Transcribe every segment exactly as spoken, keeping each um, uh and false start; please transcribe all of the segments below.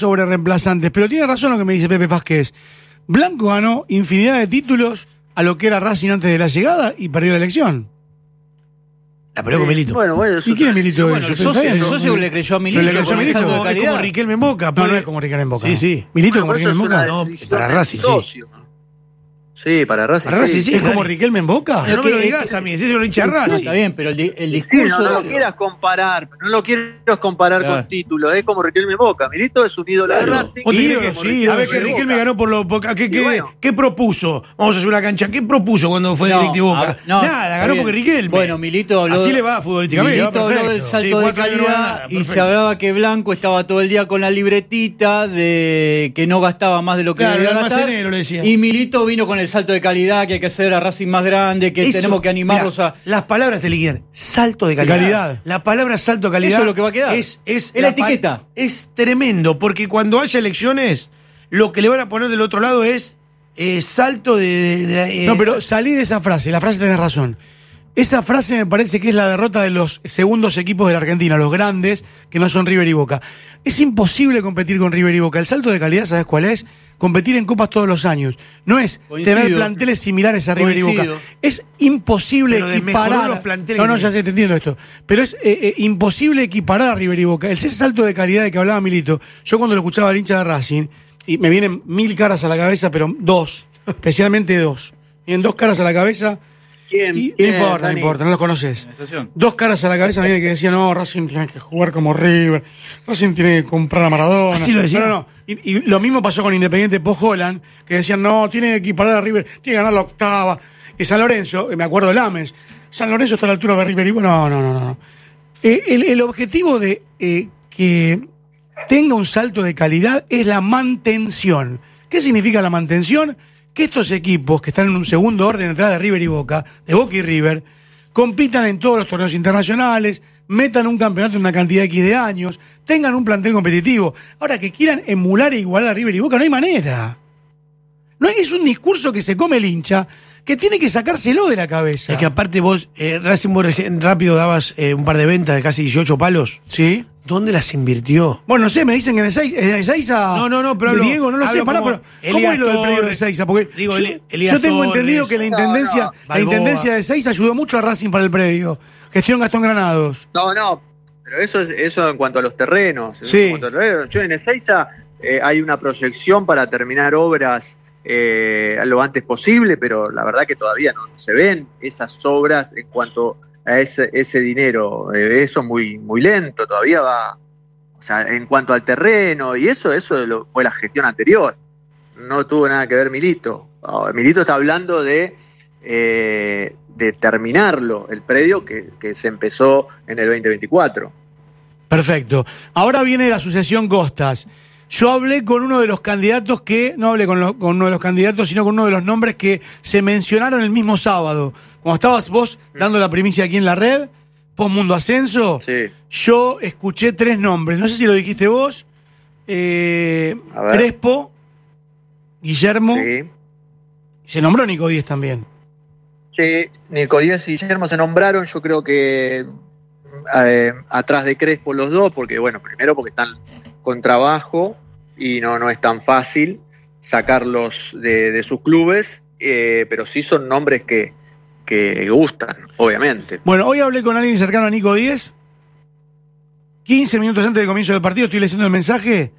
sobre reemplazantes, pero tiene razón lo que me dice Pepe Vázquez. Blanco ganó infinidad de títulos a lo que era Racing antes de la llegada y perdió la elección. La perdió con Milito. Bueno, bueno, ¿Y quién es Milito? Bueno, el socio, el socio le creyó a Milito. Pero le creyó con a el Milito. salto de Es calidad. como Riquelme en Boca. No, no es como Riquelme en Boca. Sí, sí. ¿Milito Bueno, como pero Riquelme en eso es Boca? una No, decisión para del Racing, sí. socio. Sí, para Racing. Para Racing, sí. sí. ¿Es como Riquelme en Boca? Pero no me lo que- digas a mí, ese es un hincha de No, Racing. está bien, pero el, di- el Sí, discurso... no lo quieras comparar, no lo quieras comparar Claro. con títulos, es como Riquelme Boca. Milito es un ídolo de Claro. Racing. ¿Vos te y crees es que- como sí, a ver, que de Riquelme Boca. ganó por lo Boca. ¿Qué, Y qué, bueno. ¿Qué propuso? Vamos a hacer una cancha. ¿Qué propuso cuando fue No, directivo a Boca? ver, no, Nada, está ganó bien. porque Riquelme. Bueno, Milito habló... Así le va futbolísticamente. Milito va habló perfecto. del salto Sí, de cuatro años no gana calidad nada, y se perfecto. hablaba que Blanco estaba todo el día con la libretita de que no gastaba más de lo que Claro, debía el gastar. almacenero le decía. Y Milito vino con el salto de calidad, que hay que hacer a Racing más grande, que Eso, tenemos que animarlos mirá, a... Las palabras te liquidan. Salto de calidad. calidad. La palabra salto de calidad. Eso es lo que va a quedar. Es, es, Es la pa- etiqueta. Es tremendo, porque cuando haya elecciones, lo que le van a poner del otro lado es eh, salto de. de- de la- eh, No, pero salí de esa frase, la frase tenés razón. Esa frase me parece que es la derrota de los segundos equipos de la Argentina, los grandes, que no son River y Boca. Es imposible competir con River y Boca. El salto de calidad, ¿sabes cuál es? Competir en copas todos los años. No es Coincido. tener planteles similares a River y Boca. Coincido. Es imposible Pero desmejoró equiparar. los planteles No, que no, tenía. ya sé, te entiendo esto. Pero es eh, eh, imposible equiparar a River y Boca. El ese salto de calidad de que hablaba Milito, yo cuando lo escuchaba al hincha de Racing, y me vienen mil caras a la cabeza, pero dos, especialmente dos. Vienen dos caras a la cabeza. ¿Quién? Y no ¿Quién, importa, Dani? no importa, no los conoces. Estación. Dos caras a la cabeza viene que decían, no, Racing tiene que jugar como River, Racing tiene que comprar a Maradona. Así lo decía. No, no, no. Y, y lo mismo pasó con Independiente Pojolan, que decían, no, tiene que equiparar a River, tiene que ganar la octava. Y San Lorenzo, me acuerdo de Lames, San Lorenzo está a la altura de River y bueno, no, no, no, no. Eh, el, el objetivo de eh, que tenga un salto de calidad es la mantención. ¿Qué significa la mantención? Que estos equipos que están en un segundo orden detrás de River y Boca, de Boca y River, compitan en todos los torneos internacionales, metan un campeonato en una cantidad X de años, tengan un plantel competitivo. Ahora, que quieran emular e igualar a River y Boca, no hay manera. No hay- es un discurso que se come el hincha, que tiene que sacárselo de la cabeza. Es que aparte vos, eh, Racing vos recién rápido dabas eh, un par de ventas de casi dieciocho palos. ¿Sí? ¿Dónde las invirtió? Bueno, no sé, me dicen que en Ezeiza, en Ezeiza- No, no, no, pero de hablo- Diego, no lo sé, hablo pará, como pero ¿cómo Elías es lo del predio de Torres. Ezeiza? Porque Digo, yo, Eli- Elías yo tengo Torres. entendido que la No, intendencia, no, la Balboa. intendencia de Ezeiza ayudó mucho a Racing para el predio. Gestión Gastón Granados. No, no, pero eso es eso en cuanto a los terrenos. Sí. En cuanto a los terrenos. Yo en Ezeiza eh, hay una proyección para terminar obras eh, lo antes posible, pero la verdad que todavía no, no se ven esas obras en cuanto a ese, ese dinero. Eh, eso es muy, muy lento, todavía va. O sea, en cuanto al terreno y eso, eso lo- fue la gestión anterior. No tuvo nada que ver Milito. Ah, Milito está hablando de, eh, de terminarlo, el predio que, que se empezó en el veinte veinticuatro. Perfecto. Ahora viene la sucesión Costas. Yo hablé con uno de los candidatos que, no hablé con, lo- con uno de los candidatos, sino con uno de los nombres que se mencionaron el mismo sábado. Cuando estabas vos dando la primicia aquí en la red, post Mundo Ascenso, Sí. yo escuché tres nombres. No sé si lo dijiste vos. Eh, A ver. Crespo, Guillermo, Sí. se nombró Nico Díez también. Sí, Nico Díaz y Guillermo se nombraron, yo creo que eh, atrás de Crespo los dos, porque bueno, primero porque están con trabajo y no, no es tan fácil sacarlos de, de sus clubes, eh, pero sí son nombres que, que gustan, obviamente. Bueno, hoy hablé con alguien cercano a Nico Díez. quince minutos antes del comienzo del partido, estoy leyendo el mensaje.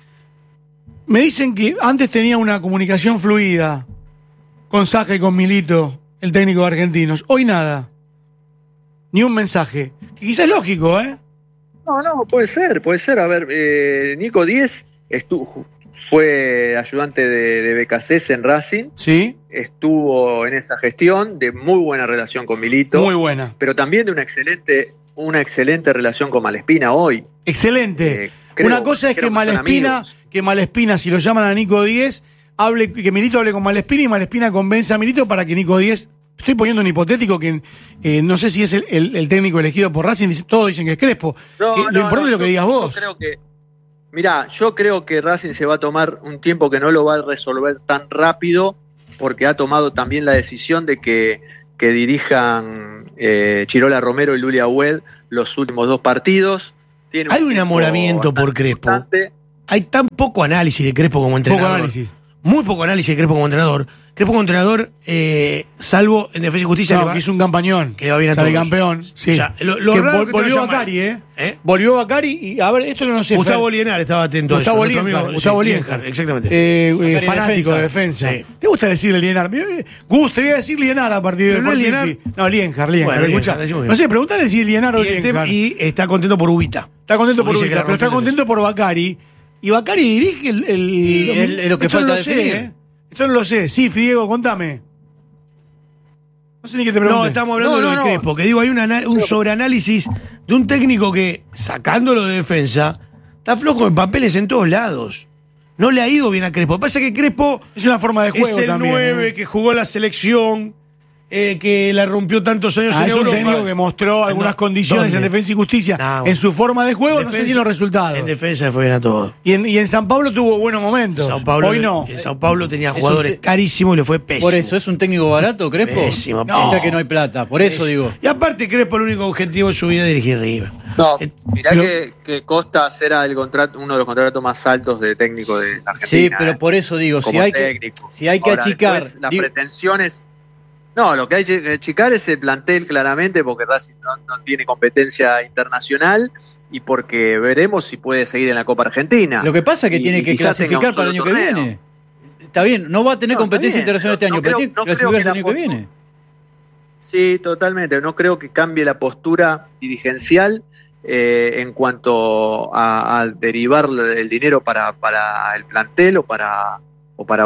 Me dicen que antes tenía una comunicación fluida con Saja y con Milito, el técnico de Argentinos. Hoy nada. Ni un mensaje. Que quizás es lógico, ¿eh? No, no, puede ser, puede ser. A ver, eh, Nico Díez estu- fue ayudante de, de B K C S en Racing, Sí. estuvo en esa gestión de muy buena relación con Milito. Muy buena. pero también de una excelente, una excelente relación con Malespina hoy. Excelente. Eh, creo- una cosa es creo que que son Malespina, amigos. que Malespina, si lo llaman a Nico Díez, hable, que Milito hable con Malespina y Malespina convence a Milito para que Nico Díez. Estoy poniendo un hipotético que eh, no sé si es el, el- el técnico elegido por Racing, dice- todos dicen que es Crespo. No, Eh, no, lo importante no, es lo que yo- digas vos. Yo creo que, mirá, yo creo que Racing se va a tomar un tiempo que no lo va a resolver tan rápido, porque ha tomado también la decisión de que, que dirijan eh, Chirola Romero y Lulia Hued los últimos dos partidos. Tiene Hay un tiempo enamoramiento por bastante Crespo. importante. hay tan poco análisis de Crespo como entrenador. Poco análisis. Muy poco análisis de Crespo como entrenador. Crespo como entrenador, eh, salvo en Defensa y Justicia, No, que, va, que hizo un campañón. que va bien a Sale todos. campeón. Sí. O sea, lo, lo Que raro vol- que te volvió vaya mal. Bacari, ¿eh? ¿Eh? Volvió Bacari y, a ver, esto no sé. Gustavo Fer- Lienar estaba atento Gustavo a eso. nuestro Lienhard, amigo, Gustavo sí, Lienhard. exactamente. Eh, eh, Bacari fanático de defensa. defensa. Sí. ¿Te gusta decirle Lienhard? Gus, te voy a decir Lienhard a partir de Pero no es por Lienhard. Pipi. No, Lienhard, Lienhard. Bueno, escucha. Lienhard, decimos que No no. sé, pregúntale si es Lienhard o Y, el tema- Lienhard. y está contento por Ubita. Está contento por Porque dice que Ubita, la pero está rompió en contento por Bacari. Y Bacari dirige el. el Y es- es lo que esto falta no lo sé, definir. ¿eh? Esto no lo sé. Sí, Diego, contame. No sé ni qué te pregunte. No, estamos hablando No, de lo no, de no. Crespo, que digo, hay un, ana- un sobreanálisis de un técnico que, sacándolo de defensa, está flojo en papeles en todos lados. No le ha ido bien a Crespo. Lo que pasa es que Crespo Es una forma de juego es el también. nueve ¿eh? que jugó la selección, eh, que la rompió tantos años Ah, en es un Europa. técnico que mostró algunas No, condiciones ¿dónde? en Defensa y Justicia No, en su forma de juego, no sé Defensa- si en los resultados. En defensa fue bien a todo. Y en, y en San Pablo tuvo buenos momentos. Sao Paulo, Hoy no. En Sao Paulo tenía Es un jugadores te- carísimos y le fue pésimo. Por eso, ¿es un técnico barato, Crespo? Pésimo, No. pésimo. que no hay plata, por eso digo. Y aparte, Crespo, el único objetivo de su vida es dirigir River. No, Eh, mirá pero- que, que Costas era el contrato, uno de los contratos más altos de técnico de Argentina. Sí, pero ¿eh? por eso digo, si Como hay, que, técnico. si hay que Ahora, achicar. después, las digo- pretensiones. No, lo que hay que achicar es el plantel claramente porque Racing no, no tiene competencia internacional y porque veremos si puede seguir en la Copa Argentina. Lo que pasa es que Y- tiene y que quizás tenga clasificar un para el año solo que torneo. viene. Está bien, no va a tener No, está competencia bien, internacional este no año, creo- pero tiene que no creo clasificarse que el año la que postu- viene. Sí, totalmente. No creo que cambie la postura dirigencial eh, en cuanto a, a derivar el dinero para, para el plantel o para o para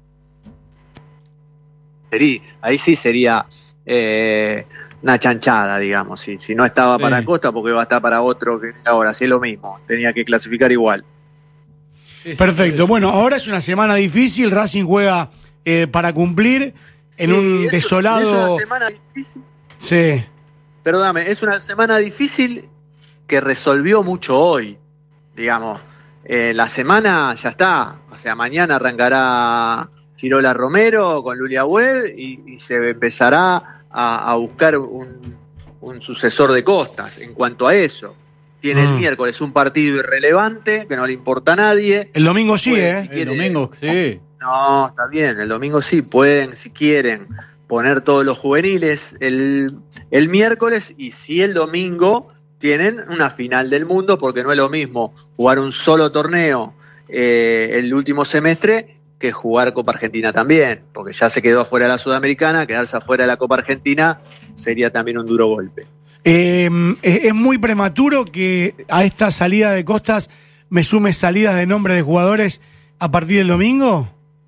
sería- ahí sí sería eh, una chanchada, digamos. Si, si no estaba Sí. para Costa, porque va a estar para otro que ahora, sí es lo mismo. Tenía que clasificar igual. Perfecto. Bueno, ahora es una semana difícil. Racing juega eh, para cumplir en Sí, un es- desolado. Es una semana difícil. Sí. Perdóname, es una semana difícil que resolvió mucho hoy, digamos. Eh, la semana ya está, o sea, mañana arrancará Girola Romero con Lulia Web y, y se empezará a, a buscar un, un sucesor de Costas. En cuanto a eso, tiene Mm. el miércoles un partido irrelevante que no le importa a nadie. El domingo sí, Puede, ¿eh? si El quiere- domingo, sí. No, está bien, el domingo sí, pueden, si quieren, poner todos los juveniles el, el miércoles y si el domingo tienen una final del mundo, porque no es lo mismo jugar un solo torneo eh, el último semestre que jugar Copa Argentina también, porque ya se quedó afuera de la Sudamericana, quedarse afuera de la Copa Argentina sería también un duro golpe. Eh, es es muy prematuro que a esta salida de Costas me sume salidas de nombre de jugadores a partir del domingo.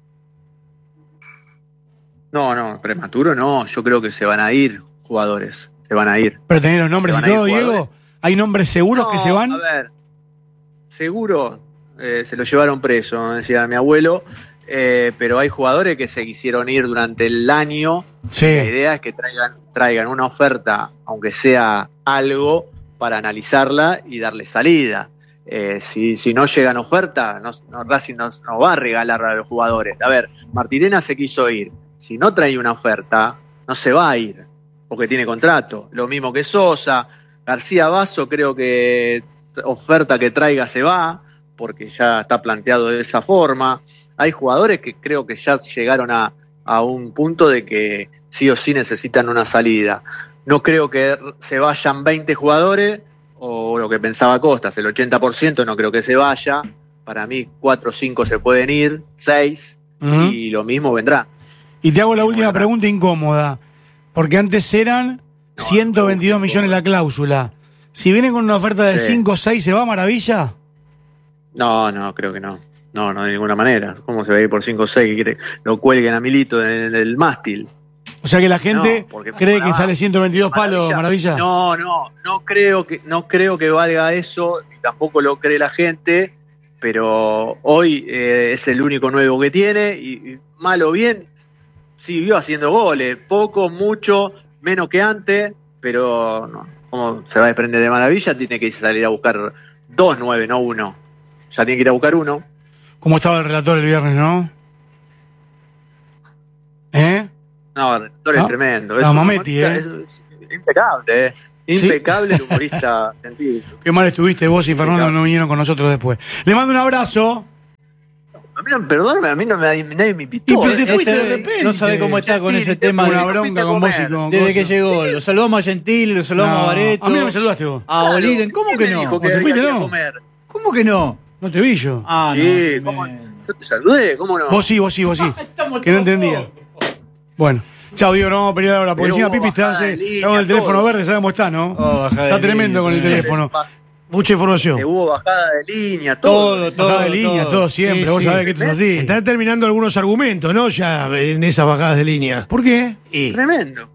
No, no, prematuro no, yo creo que se van a ir jugadores, se van a ir. Pero tener los nombres ¿Se y van a ir todo, Diego. jugadores? ¿Hay nombres seguros que No, se van? A ver, seguro eh, se lo llevaron preso, decía mi abuelo, eh, pero hay jugadores que se quisieron ir durante el año. La Sí. idea es que traigan, traigan una oferta, aunque sea algo, para analizarla y darle salida. Eh, si, si no llegan ofertas, no, no, Racing nos, nos va a regalar a los jugadores. A ver, Martirena se quiso ir. Si no trae una oferta, no se va a ir, porque tiene contrato. Lo mismo que Sosa. García Basso, creo que oferta que traiga se va, porque ya está planteado de esa forma. Hay jugadores que creo que ya llegaron a, a un punto de que sí o sí necesitan una salida. No creo que se vayan veinte jugadores, o lo que pensaba Costas, el ochenta por ciento no creo que se vaya. Para mí, cuatro o cinco se pueden ir, seis, Ujú. y lo mismo vendrá. Y te hago la última Bueno. pregunta incómoda. Porque antes eran No, ciento veintidós no, millones la cláusula. Si vienen con una oferta de Sí. cinco o seis, ¿se va Maravilla? No, no, creo que no. No, no, de ninguna manera. ¿Cómo se va a ir por cinco o seis? Que quiere, lo cuelguen a Milito en el mástil. O sea que la gente No, porque- cree que Ah, sale ciento veintidós palos, Maravilla. No, no, no creo que, no creo que valga eso, ni tampoco lo cree la gente, pero hoy eh, es el único nuevo que tiene, y, y mal o bien, siguió haciendo goles, poco, mucho, menos que antes, pero no, ¿cómo se va a desprender de Maravilla? Tiene que salir a buscar dos nueve, no uno. Ya tiene que ir a buscar uno. Como estaba el relator el viernes, ¿no? ¿Eh? No, el relator es No, tremendo. no, Es, un Mametti, futbolista, ¿eh? es- es impecable, ¿eh? Impecable el humorista argentino. Qué mal estuviste vos y Fernando no vinieron con nosotros después. Le mando un abrazo. A mí no, perdóname, a mí no me, nadie me invitó. Y pero te eh. fuiste Este, de repente. no sabe cómo está con ese tema. Una de- bronca con vos y con desde cosas. que llegó. Lo saludamos a Gentili, lo saludamos No, a Bareto. a mí no me saludaste vos. A Oliden. ¿Cómo ¿Quién que me no? dijo que ¿Te fuiste, había que no? comer? ¿Cómo que no? No te vi yo. Ah, Sí, no. ¿cómo? me- Yo te saludé, ¿cómo no? Vos sí, vos sí, vos sí. Estamos Que no todos entendía. Bueno. Chao, Diego, no vamos a pelear ahora. Porque Pero encima hubo Pipi está, bajada de hace- línea, está con el teléfono todo. verde, ¿sabes cómo está, no? Oh, bajada Está de tremendo línea, con el tremendo. teléfono. Mucha información. Que hubo bajada de línea, todo. Todo, Bajada de todo, línea, todo. todo siempre. Sí, vos sí. sabés que esto es Se así. están terminando algunos argumentos, ¿no? Ya en esas bajadas de línea. ¿Por qué? Y, Tremendo.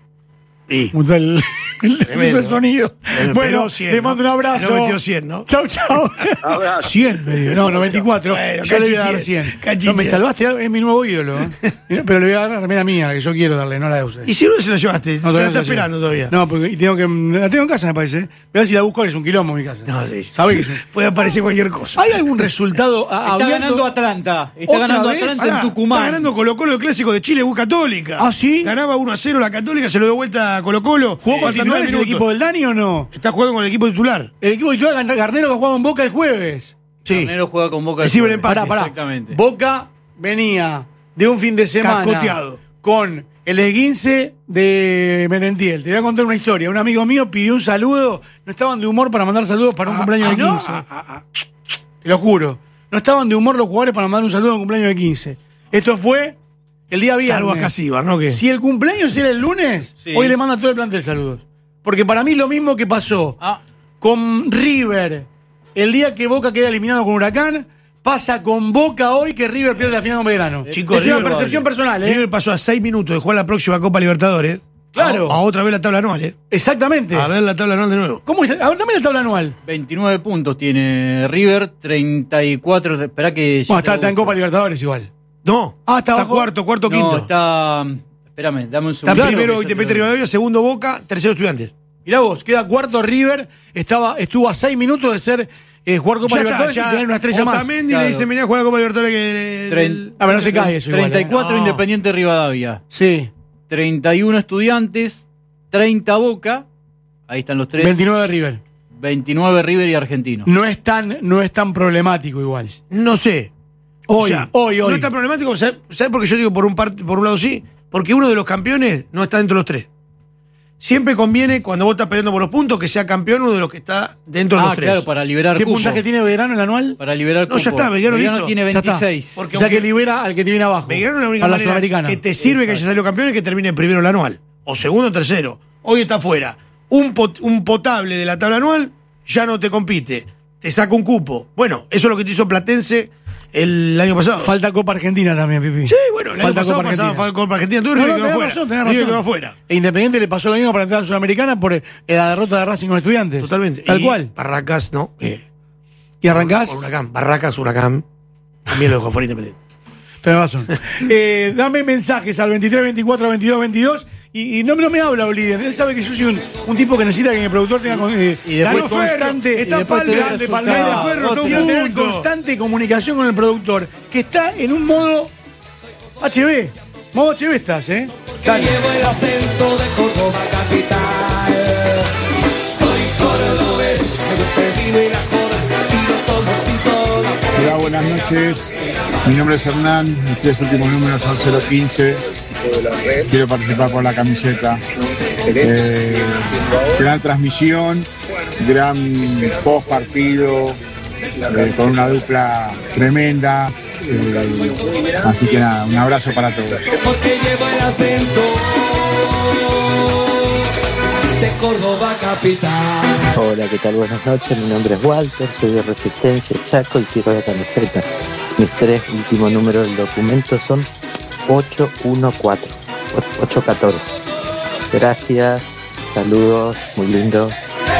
y. ¿Cómo está el, el, Tremendo. el sonido? Pero Bueno, cien, le mando ¿no? un abrazo. No metió cien, ¿no? Chau, chau. Abrazo. cien, me dio. No, noventa y cuatro. Bueno, yo le voy a dar cachichén, cien. cachichén. No, me salvaste, es mi nuevo ídolo. ¿eh? Pero le voy a dar la remera mía, que yo quiero darle, no la de ustedes. Y si no se la llevaste, No, te la todavía está no se la esperando llevo. todavía. No, porque y tengo que, la tengo en casa, me parece. Voy a ver si la busco, es un quilombo mi casa. No, sí. ¿Sabés que es un- Puede aparecer cualquier cosa. ¿Hay algún resultado a- Está abierto? ganando Atlanta. Está ¿Otra ganando vez? Atlanta Pará, en Tucumán. Está ganando Colo Colo el clásico de Chile, U Católica. ¿Ah, sí? Ganaba uno a cero la Católica, se lo dio vuelta a Colo Colo. ¿Jugó con Faltan titulares nueve el minutos. equipo del Dani o no? Está jugando con el equipo titular. El equipo titular Gar- Garnero que jugaba en Boca el jueves. Sí. Garnero juega con Boca. El el jueves. ciberempate. Pará, pará. Exactamente. Boca venía de un fin de semana Cascoteado. con el esguince de Merentiel. Te voy a contar una historia. Un amigo mío pidió un saludo. No estaban de humor para mandar saludos para un cumpleaños ah, de no. quince. Ah, ah, ah. Te lo juro. No estaban de humor los jugadores para mandar un saludo a un cumpleaños de quince. Esto fue el día viernes. Salvo a Casíbar, ¿no? ¿Qué? Si el cumpleaños era el lunes, Sí. hoy le manda todo el plantel saludos. Porque para mí lo mismo que pasó Ah, con River el día que Boca queda eliminado con Huracán, pasa con Boca hoy que River pierde la final con Belgrano. Chicos, es una River percepción vale. personal, ¿eh? River pasó a seis minutos de jugar la próxima Copa Libertadores. Claro. A, a otra vez la tabla anual, ¿eh? Exactamente. A ver la tabla anual de nuevo. ¿Cómo es? A ver, dame la tabla anual. veintinueve puntos tiene River, treinta y cuatro. de- Esperá que. ya Bueno, te está, lo está en busco. Copa Libertadores igual. No. Ah, está está abajo. cuarto, cuarto, No, quinto. está. Espérame, dame un Está segundo. Claro, primero que yo te Independiente lo- Rivadavia, segundo Boca, tercero Estudiantes. Mirá vos, queda cuarto River, estaba, estuvo a seis minutos de ser eh, jugar Copa Ya está, Libertadores y ya. tener una estrella más. Otamendi Claro. le dice, venía a jugar Copa Libertadores que... Tren- A ver, no se cae eso igual, treinta y cuatro ¿eh? No. Independiente Rivadavia, Sí, treinta y uno Estudiantes, treinta Boca, ahí están los tres, veintinueve River. veintinueve River y Argentino. No es tan, no es tan problemático igual. No sé. Hoy, O sea, hoy, hoy. No es tan problemático, ¿sabes ¿sabes por qué yo digo por un, part- por un lado sí? Porque uno de los campeones no está dentro de los tres. Siempre conviene, cuando vos estás peleando por los puntos, que sea campeón uno de los que está dentro de Ah, los tres. claro, para liberar ¿Qué cupo. puntaje tiene Belgrano en el anual? Para liberar No, ya cupo. está, Belgrano listo. tiene Ya está. veintiséis. Porque o sea que aunque- libera al que te viene abajo. Belgrano es la única a la manera Sudamericana. que te sirve que haya salido campeón es que termine primero el anual. O segundo o tercero. Hoy está fuera. Un, pot- un potable de la tabla anual ya no te compite. Te saca un cupo. Bueno, eso es lo que te hizo Platense el año pasado. Falta Copa Argentina también, Pipi. Sí, bueno, el año Falta pasado Copa pasaba Argentina. fue Copa Argentina. Tú No, River no, quedó tenés afuera. razón, tenés River razón. quedó afuera. E Independiente le pasó lo mismo para entrar a Sudamericana por eh, la derrota de Racing con Estudiantes. Totalmente. Tal Y cual. Barracas, ¿no? Eh, Y arrancás. Por Huracán. Barracas, Huracán. También lo dejó fuera Independiente. Tenés razón. eh, dame mensajes al veintitrés, veinticuatro, veintidós, veintidós y, y no, no me habla Oliden. Él sabe que yo soy un, un tipo que necesita que mi productor tenga con- eh, Y después con- Ferro, constante. está y después Palme, te doy grande, resultados. Palme de Ferro, está un Quiero tener punto. constante comunicación con el productor, que está en un modo H B. Modo H B estás, ¿eh? Dale. Llevo el acento de Córdoba capital. Soy cordobés, me gusta el vino y la joda, y lo tomo sin sol. Hola, buenas noches. Mi nombre es Hernán, mis tres últimos números son cero quince. Quiero participar por la camiseta. Eh, gran transmisión, gran post partido, eh, con una dupla tremenda. Eh, así que nada, un abrazo para todos. Porque llevo el acento de Córdoba capital. Hola, ¿qué tal? Buenas noches, mi nombre es Walter, soy de Resistencia Chaco y quiero la camiseta. Mis tres últimos números del documento son ocho uno cuatro, ocho catorce. Gracias, saludos, muy lindo.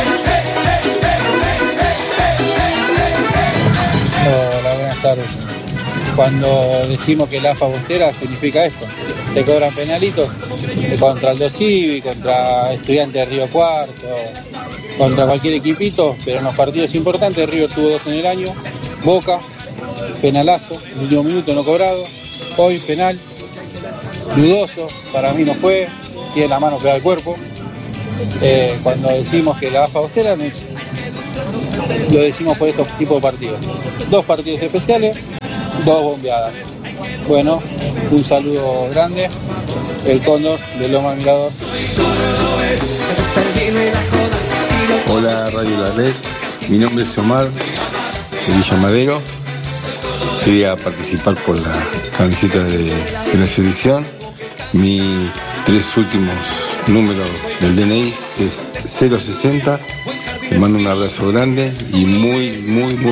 Hola, buenas tardes. Cuando decimos que la AFA bostera significa esto. Te cobran penalitos contra el Dosivi, contra Estudiantes de Río Cuarto, contra cualquier equipito, pero en los partidos importantes River tuvo dos en el año, Boca, penalazo, el último minuto no cobrado, hoy penal, dudoso, para mí no fue, tiene la mano pegada al cuerpo, Eh, cuando decimos que la AFA austera, es- lo decimos por estos tipos de partidos. Dos partidos especiales, dos bombeadas. Bueno, un saludo grande, el Cóndor de Loma Mirador. Hola Radio La Red, mi nombre es Omar de Villa Madero. Quería participar por la camiseta de, de la selección. Mis tres últimos números del D N I es cero sesenta. Les mando un abrazo grande y muy, muy, muy